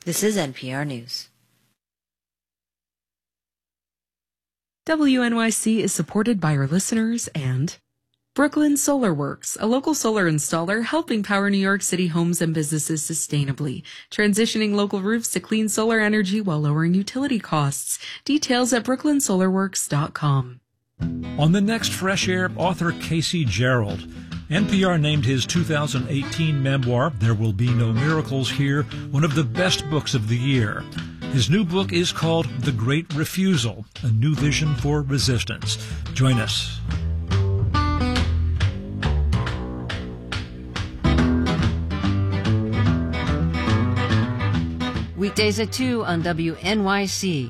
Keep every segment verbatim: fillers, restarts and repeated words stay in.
This is N P R News. W N Y C is supported by our listeners and Brooklyn Solar Works, a local solar installer helping power New York City homes and businesses sustainably, transitioning local roofs to clean solar energy while lowering utility costs. Details at brooklyn solar works dot com. On the next Fresh Air, author Casey Gerald. N P R named his two thousand eighteen memoir, There Will Be No Miracles Here, one of the best books of the year. His new book is called The Great Refusal, a new vision for resistance. Join us. Weekdays at two on W N Y C.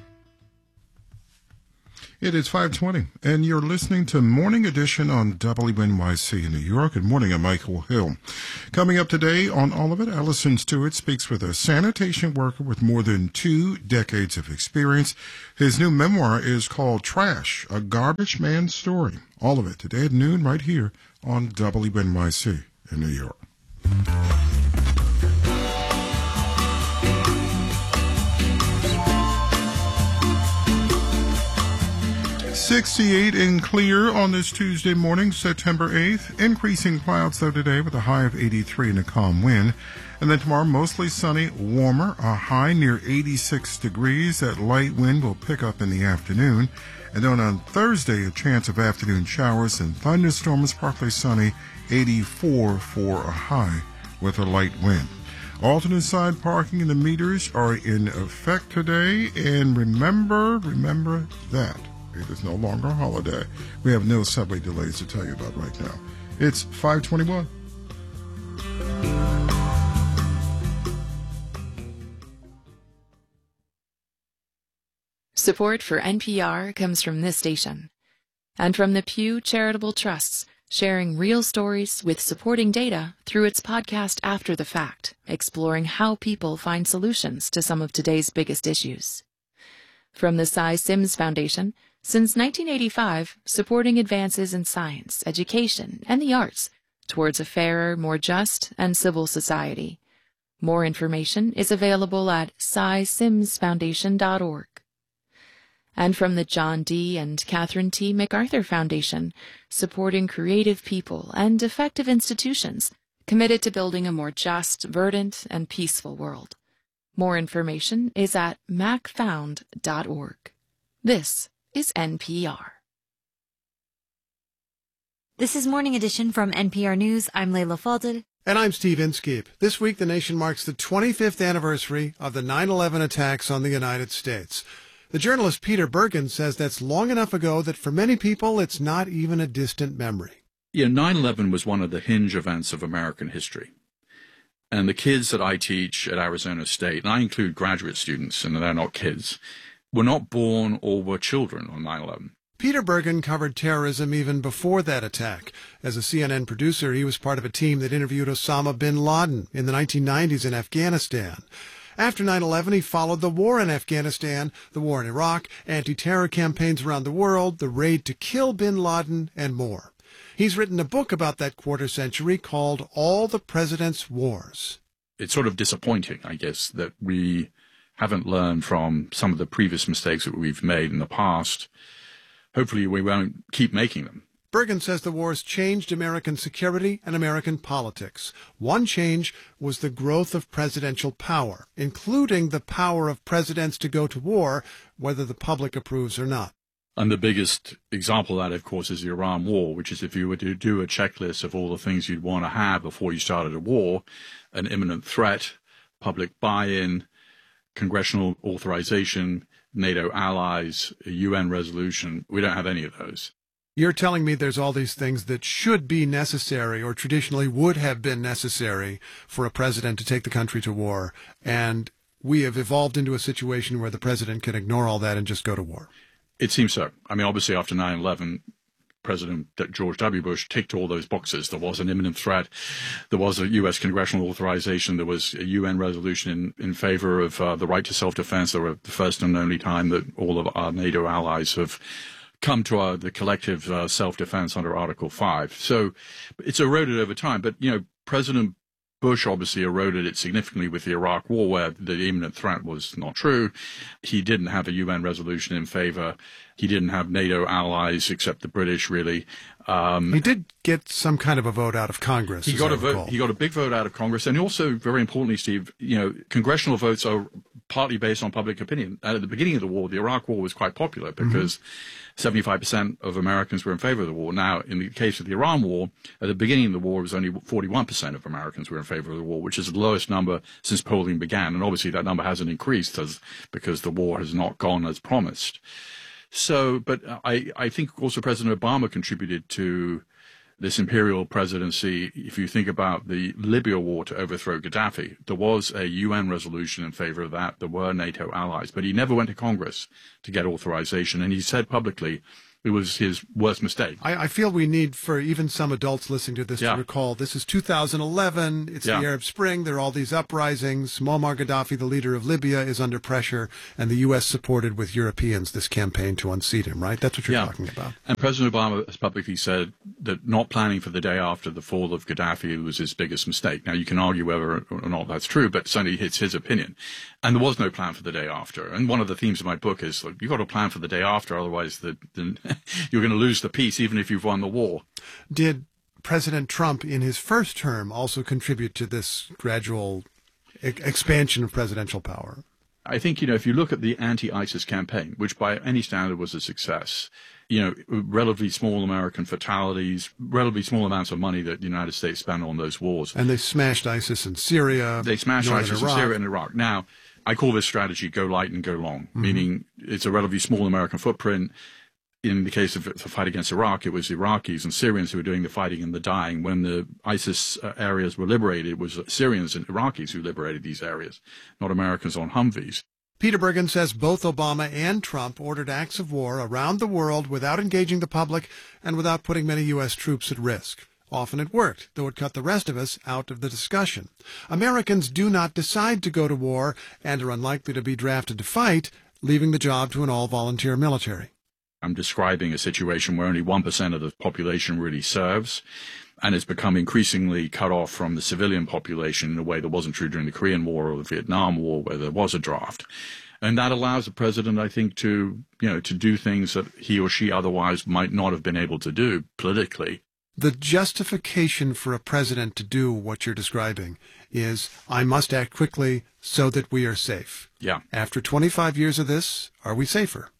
It is five twenty, and you're listening to Morning Edition on W N Y C in New York. Good morning, I'm Michael Hill. Coming up today on all of it, Allison Stewart speaks with a sanitation worker with more than two decades of experience. His new memoir is called Trash, A Garbage Man's Story. All of it today at noon right here on W N Y C in New York. sixty-eight and clear on this Tuesday morning, September eighth. Increasing clouds, though, today with a high of eighty-three and a calm wind. And then tomorrow, mostly sunny, warmer, a high near eighty-six degrees. That light wind will pick up in the afternoon. And then on Thursday, a chance of afternoon showers and thunderstorms, partly sunny, eighty-four for a high with a light wind. Alternate side parking and the meters are in effect today. And remember, remember that. It is no longer a holiday. We have no subway delays to tell you about right now. It's five twenty-one. Support for N P R comes from this station and from the Pew Charitable Trusts, sharing real stories with supporting data through its podcast After the Fact, exploring how people find solutions to some of today's biggest issues. From the Cy Sims Foundation, since nineteen eighty-five, supporting advances in science, education, and the arts towards a fairer, more just, and civil society. More information is available at cy sims foundation dot org. And from the John D. and Catherine T. MacArthur Foundation, supporting creative people and effective institutions committed to building a more just, verdant, and peaceful world. More information is at mac found dot org. This is N P R. This is Morning Edition from N P R News. I'm Layla Falded. And I'm Steve Inskeep. This week, the nation marks the twenty-fifth anniversary of the nine eleven attacks on the United States. The journalist Peter Bergen says that's long enough ago that for many people, it's not even a distant memory. Yeah, nine eleven was one of the hinge events of American history. And the kids that I teach at Arizona State, and I include graduate students, and they're not kids, were not born or were children on nine eleven. Peter Bergen covered terrorism even before that attack. As a C N N producer, he was part of a team that interviewed Osama bin Laden in the nineteen nineties in Afghanistan. After nine eleven, he followed the war in Afghanistan, the war in Iraq, anti-terror campaigns around the world, the raid to kill bin Laden, and more. He's written a book about that quarter century called All the President's Wars. It's sort of disappointing, I guess, that we haven't learned from some of the previous mistakes that we've made in the past. Hopefully we won't keep making them. Bergen says the wars changed American security and American politics. One change was the growth of presidential power, including the power of presidents to go to war, whether the public approves or not. And the biggest example of that, of course, is the Iran war, which is if you were to do a checklist of all the things you'd want to have before you started a war, an imminent threat, public buy-in, congressional authorization, NATO allies, a U N resolution. We don't have any of those. You're telling me there's all these things that should be necessary or traditionally would have been necessary for a president to take the country to war, and we have evolved into a situation where the president can ignore all that and just go to war. It seems so. I mean, obviously, after nine eleven, President George W. Bush ticked all those boxes. There was an imminent threat. There was a U S congressional authorization. There was a U N resolution in, in favor of uh, the right to self-defense. They were the first and only time that all of our NATO allies have come to our, the collective uh, self-defense under Article five. So it's eroded over time. But, you know, President Bush obviously eroded it significantly with the Iraq War, where the imminent threat was not true. He didn't have a U N resolution in favor. He didn't have NATO allies except the British, really. Um, he did get some kind of a vote out of Congress. He got a vote. He got a big vote out of Congress, and also, very importantly, Steve, you know, congressional votes are partly based on public opinion. And at the beginning of the war, the Iraq War was quite popular because mm-hmm. seventy-five percent of Americans were in favor of the war. Now, in the case of the Iran War, at the beginning of the war, it was only forty-one percent of Americans were in favor of the war, which is the lowest number since polling began. And obviously, that number hasn't increased as, because the war has not gone as promised. So, but I, I think also President Obama contributed to this imperial presidency. If you think about the Libya war to overthrow Gaddafi, there was a U N resolution in favor of that. There were NATO allies, but he never went to Congress to get authorization. And he said publicly it was his worst mistake. I, I feel we need, for even some adults listening to this, yeah. to recall this is two thousand eleven. It's yeah. the Arab Spring. There are all these uprisings. Muammar Gaddafi, the leader of Libya, is under pressure, and the U S supported with Europeans this campaign to unseat him, right? That's what you're yeah. talking about. And President Obama has publicly said that not planning for the day after the fall of Gaddafi was his biggest mistake. Now, you can argue whether or not that's true, but certainly it's his opinion. And there was no plan for the day after. And one of the themes of my book is, look, you've got to plan for the day after, otherwise the, the you're going to lose the peace even if you've won the war. Did President Trump in his first term also contribute to this gradual e- expansion of presidential power? I think, you know, if you look at the anti-ISIS campaign, which by any standard was a success, you know, relatively small American fatalities, relatively small amounts of money that the United States spent on those wars. And they smashed ISIS in Syria. They smashed Northern ISIS Iraq. in Syria and Iraq. Now, I call this strategy go light and go long, mm-hmm. meaning it's a relatively small American footprint. In the case of the fight against Iraq, it was Iraqis and Syrians who were doing the fighting and the dying. When the ISIS uh, areas were liberated, it was Syrians and Iraqis who liberated these areas, not Americans on Humvees. Peter Bergen says both Obama and Trump ordered acts of war around the world without engaging the public and without putting many U S troops at risk. Often it worked, though it cut the rest of us out of the discussion. Americans do not decide to go to war and are unlikely to be drafted to fight, leaving the job to an all-volunteer military. I'm describing a situation where only one percent of the population really serves, and it's become increasingly cut off from the civilian population in a way that wasn't true during the Korean War or the Vietnam War, where there was a draft. And that allows the president, I think, to, you know, to do things that he or she otherwise might not have been able to do politically. The justification for a president to do what you're describing is, I must act quickly so that we are safe. Yeah. After twenty-five years of this, are we safer?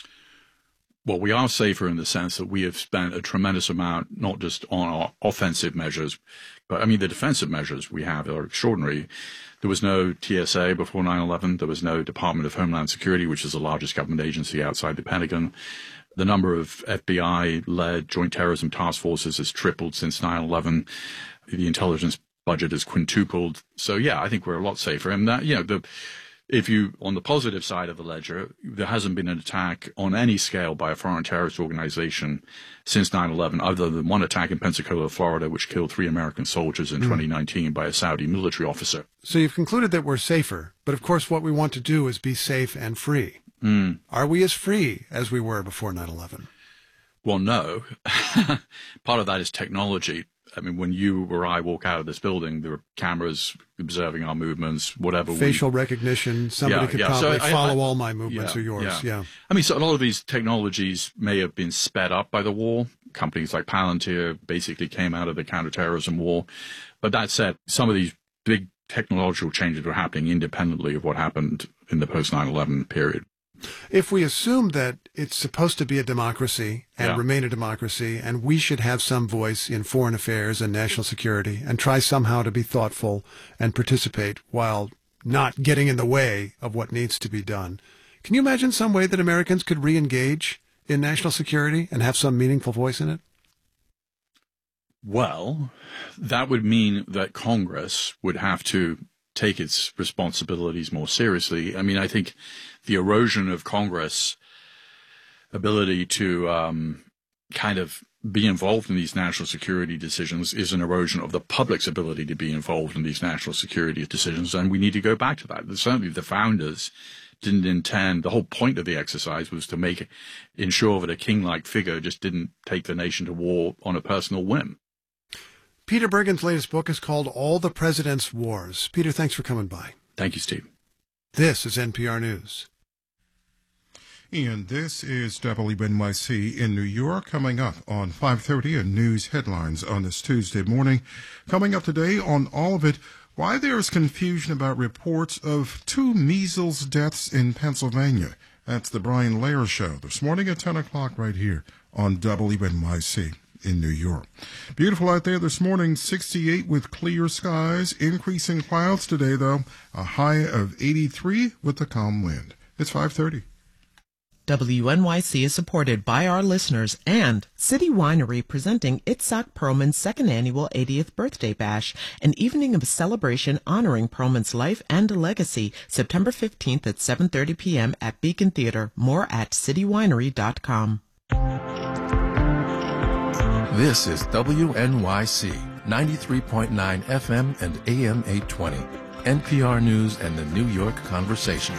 Well, we are safer in the sense that we have spent a tremendous amount, not just on our offensive measures, but I mean, the defensive measures we have are extraordinary. There was no T S A before nine eleven. There was no Department of Homeland Security, which is the largest government agency outside the Pentagon. The number of F B I-led joint terrorism task forces has tripled since nine eleven. The intelligence budget has quintupled. So, yeah, I think we're a lot safer. And that, you know, the If you, on the positive side of the ledger, there hasn't been an attack on any scale by a foreign terrorist organization since nine eleven, other than one attack in Pensacola, Florida, which killed three American soldiers in mm. twenty nineteen by a Saudi military officer. So you've concluded that we're safer, but of course what we want to do is be safe and free. Mm. Are we as free as we were before nine eleven? Well, no. Part of that is technology. I mean, when you or I walk out of this building, there are cameras observing our movements, whatever. Facial we... recognition. Somebody yeah, could yeah. probably so I, follow I, all my movements yeah, or yours. Yeah. yeah. I mean, so a lot of these technologies may have been sped up by the war. Companies like Palantir basically came out of the counterterrorism war. But that said, some of these big technological changes were happening independently of what happened in the post nine eleven period. If we assume that it's supposed to be a democracy and yeah. remain a democracy, and we should have some voice in foreign affairs and national security and try somehow to be thoughtful and participate while not getting in the way of what needs to be done, can you imagine some way that Americans could re-engage in national security and have some meaningful voice in it? Well, that would mean that Congress would have to take its responsibilities more seriously. I mean, I think the erosion of Congress' ability to um, kind of be involved in these national security decisions is an erosion of the public's ability to be involved in these national security decisions, and we need to go back to that. Certainly the founders didn't intend, the whole point of the exercise was to make it, ensure that a king-like figure just didn't take the nation to war on a personal whim. Peter Bergen's latest book is called All the President's Wars. Peter, thanks for coming by. Thank you, Steve. This is N P R News. And this is W N Y C in New York. Coming up on five thirty, and news headlines on this Tuesday morning. Coming up today on all of it, why there is confusion about reports of two measles deaths in Pennsylvania. That's the Brian Lehrer Show this morning at ten o'clock right here on W N Y C in New York. Beautiful out there this morning, sixty-eight with clear skies. Increasing clouds today, though. A high of eighty-three with a calm wind. It's five thirty. W N Y C is supported by our listeners and City Winery presenting Itzhak Perlman's second annual eightieth birthday bash, an evening of celebration honoring Perlman's life and legacy, September fifteenth at seven thirty p.m. at Beacon Theater. More at city winery dot com. This is W N Y C, ninety-three point nine F M and A M eight twenty, N P R News and the New York Conversation.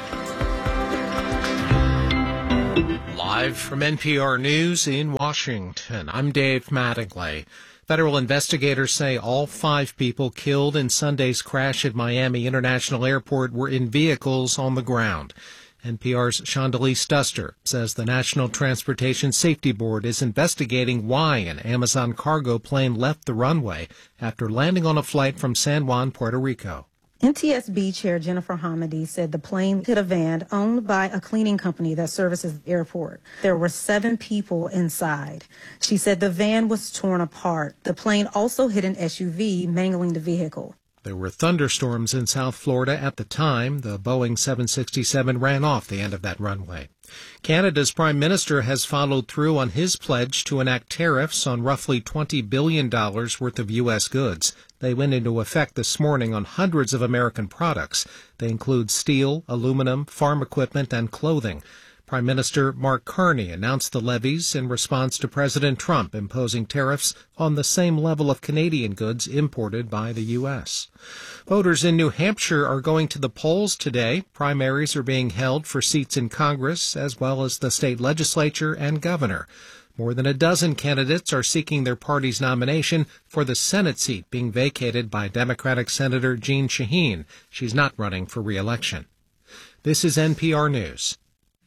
Live from N P R News in Washington, I'm Dave Mattingly. Federal investigators say all five people killed in Sunday's crash at Miami International Airport were in vehicles on the ground. N P R's Chandelier Stuster says the National Transportation Safety Board is investigating why an Amazon cargo plane left the runway after landing on a flight from San Juan, Puerto Rico. N T S B Chair Jennifer Hamady said the plane hit a van owned by a cleaning company that services the airport. There were seven people inside. She said the van was torn apart. The plane also hit an S U V, mangling the vehicle. There were thunderstorms in South Florida at the time. The Boeing seven sixty-seven ran off the end of that runway. Canada's Prime Minister has followed through on his pledge to enact tariffs on roughly twenty billion dollars worth of U S goods. They went into effect this morning on hundreds of American products. They include steel, aluminum, farm equipment, and clothing. Prime Minister Mark Carney announced the levies in response to President Trump imposing tariffs on the same level of Canadian goods imported by the U S. Voters in New Hampshire are going to the polls today. Primaries are being held for seats in Congress as well as the state legislature and governor. More than a dozen candidates are seeking their party's nomination for the Senate seat being vacated by Democratic Senator Jeanne Shaheen. She's not running for re-election. This is N P R News.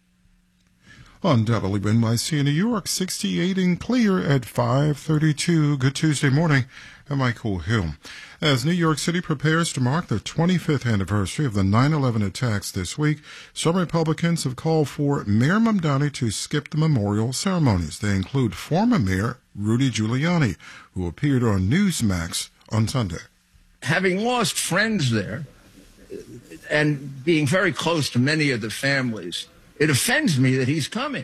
On W N Y C in New York, sixty-eight and clear at five thirty-two. Good Tuesday morning. I'm Michael Hill. As New York City prepares to mark the twenty-fifth anniversary of the nine eleven attacks this week, some Republicans have called for Mayor Mamdani to skip the memorial ceremonies. They include former Mayor Rudy Giuliani, who appeared on Newsmax on Sunday. Having lost friends there and being very close to many of the families, it offends me that he's coming.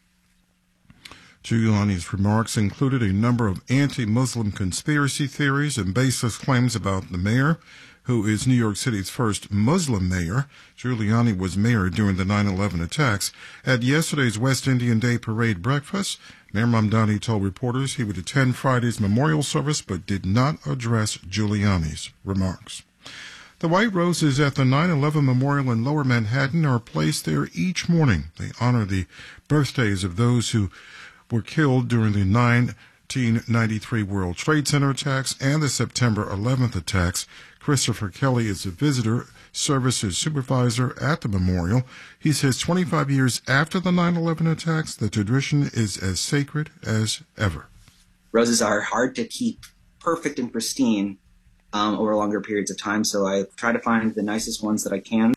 Giuliani's remarks included a number of anti-Muslim conspiracy theories and baseless claims about the mayor, who is New York City's first Muslim mayor. Giuliani was mayor during the nine eleven attacks. At yesterday's West Indian Day Parade breakfast, Mayor Mamdani told reporters he would attend Friday's memorial service but did not address Giuliani's remarks. The white roses at the nine eleven Memorial in Lower Manhattan are placed there each morning. They honor the birthdays of those who were killed during the nineteen ninety-three World Trade Center attacks and the September eleventh attacks. Christopher Kelly is a visitor services supervisor at the memorial. He says twenty-five years after the nine eleven attacks, the tradition is as sacred as ever. Roses are hard to keep perfect and pristine Um, over longer periods of time, so I try to find the nicest ones that I can.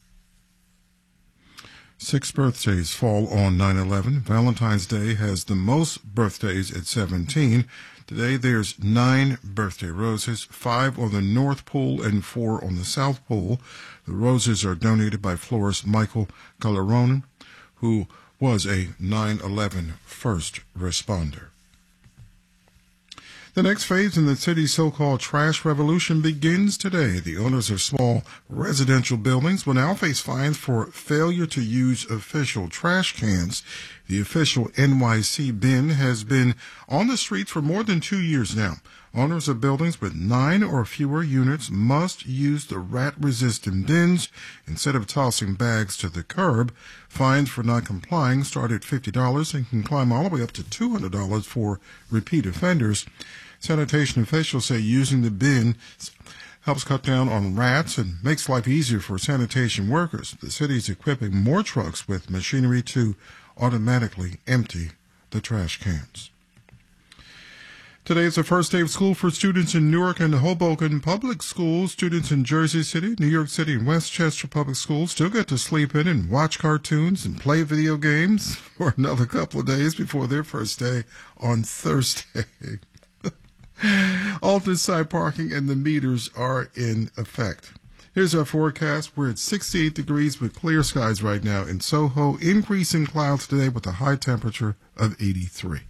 Six birthdays fall on nine eleven. Valentine's Day has the most birthdays at seventeen. Today there's nine birthday roses, five on the North Pole and four on the South Pole. The roses are donated by florist Michael Calderon, who was a nine eleven first responder. The next phase in the city's so-called trash revolution begins today. The owners of small residential buildings will now face fines for failure to use official trash cans. The official N Y C bin has been on the street for more than two years now. Owners of buildings with nine or fewer units must use the rat-resistant bins instead of tossing bags to the curb. Fines for not complying start at fifty dollars and can climb all the way up to two hundred dollars for repeat offenders. Sanitation officials say using the bin helps cut down on rats and makes life easier for sanitation workers. The city is equipping more trucks with machinery to automatically empty the trash cans. Today is the first day of school for students in Newark and Hoboken Public Schools. Students in Jersey City, New York City, and Westchester Public Schools still get to sleep in and watch cartoons and play video games for another couple of days before their first day on Thursday. Alternate side parking and the meters are in effect. Here's our forecast. We're at sixty-eight degrees with clear skies right now in Soho. Increasing clouds today with a high temperature of eighty-three.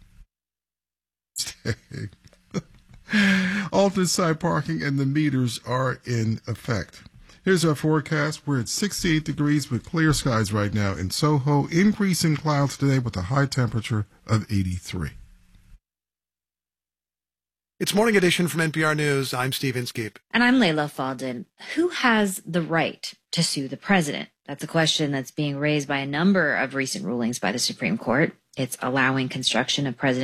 Alternate side parking and the meters are in effect. Here's our forecast. We're at sixty-eight degrees with clear skies right now in Soho. Increasing clouds today with a high temperature of eighty-three. It's Morning Edition from N P R News. I'm Steve Inskeep. And I'm Layla Faldin. Who has the right to sue the president? That's a question that's being raised by a number of recent rulings by the Supreme Court. It's allowing construction of President